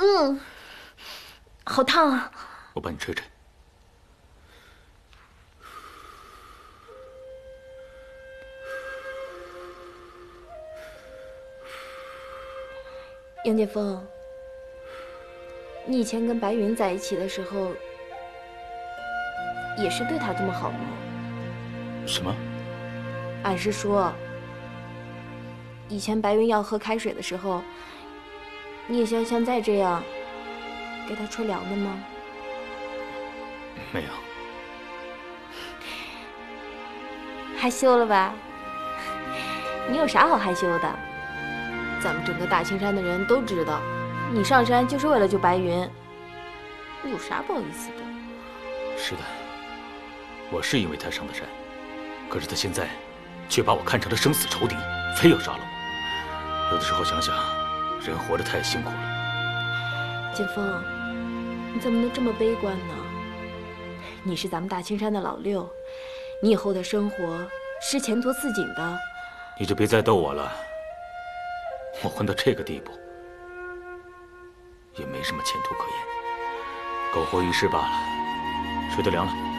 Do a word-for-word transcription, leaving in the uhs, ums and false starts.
嗯，好烫啊！ 我帮你吹吹。 杨剑锋，你以前跟白云在一起的时候，也是对她这么好吗？ 什么？ 俺是说，以前白云要喝开水的时候，你也像现在这样给她吹凉的吗？ 没有。 害羞了吧？你有啥好害羞的？咱们整个大青山的人都知道，你上山就是为了救白云，有啥不好意思的？ 是的，我是因为他上的山，可是他现在却把我看成了生死仇敌，非要杀了我。有的时候想想，人活着太辛苦了。 剑锋，你怎么能这么悲观呢？你是咱们大青山的老六，你以后的生活是前途似锦的。 你就别再逗我了，我混到这个地步，也没什么前途可言，苟活于世罢了。水都凉了。